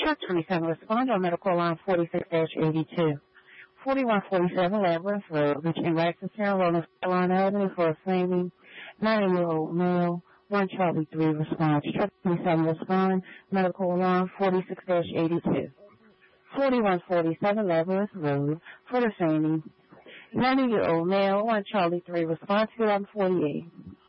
Truck 27 respond on medical line 46-82. 4147 Labyrinth Road, reaching Lexington Road, North Carolina Avenue for a flaming 90-year-old male. 1 Charlie 3 response. Truck 27 respond, medical line 46-82. 4147 Labyrinth Road for the flaming 90-year-old male. 1 Charlie 3 response to 1148.